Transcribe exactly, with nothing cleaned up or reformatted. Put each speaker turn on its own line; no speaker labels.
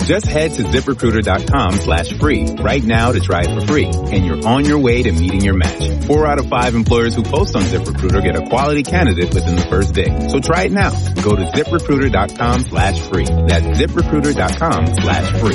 Just head to ZipRecruiter.com slash free right now to try it for free, and you're on your way to meeting your match. Four out of five employers who post on ZipRecruiter get a quality candidate within the first day. So try it now. Go to ZipRecruiter.com slash free. That's ZipRecruiter.com slash free.